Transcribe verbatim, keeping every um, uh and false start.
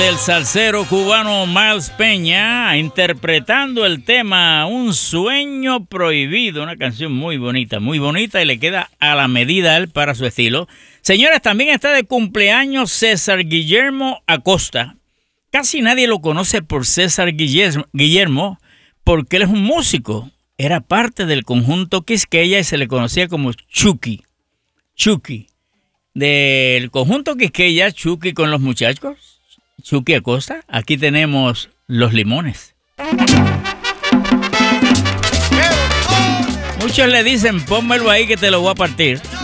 El salsero cubano Miles Peña interpretando el tema Un sueño prohibido, una canción muy bonita, muy bonita y le queda a la medida a él para su estilo. Señores, también está de cumpleaños César Guillermo Acosta. Casi nadie lo conoce por César Guillermo porque él es un músico. Era parte del conjunto Quisqueya y se le conocía como Chucky. Chucky. Del conjunto Quisqueya, Chucky con los muchachos. Chucky Acosta, aquí tenemos Los Limones. Muchos le dicen, pónmelo ahí que te lo voy a partir.